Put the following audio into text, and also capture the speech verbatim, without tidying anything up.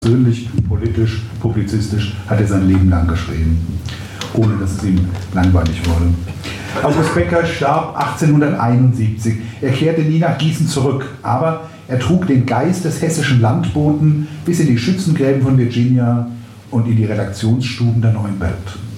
Persönlich, politisch, publizistisch hat er sein Leben lang geschrieben, ohne dass es ihm langweilig wurde. August Becker starb achtzehnhunderteinundsiebzig. Er kehrte nie nach Gießen zurück, aber er trug den Geist des hessischen Landboten bis in die Schützengräben von Virginia und in die Redaktionsstuben der Neuen Welt.